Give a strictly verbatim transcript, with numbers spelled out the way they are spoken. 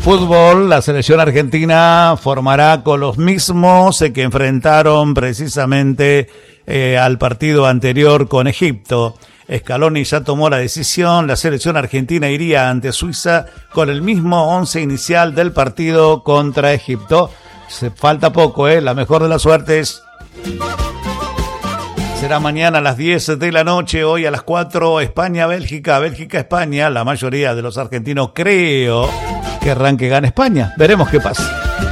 fútbol, la selección argentina formará con los mismos que enfrentaron precisamente eh, al partido anterior con Egipto. Scaloni ya tomó la decisión, la selección argentina iría ante Suiza con el mismo once inicial del partido contra Egipto. Se falta poco, ¿eh? La mejor de las suertes. Será mañana a las diez de la noche, hoy a las cuatro, España-Bélgica, Bélgica-España. La mayoría de los argentinos creo querrán que gane España. Veremos qué pasa.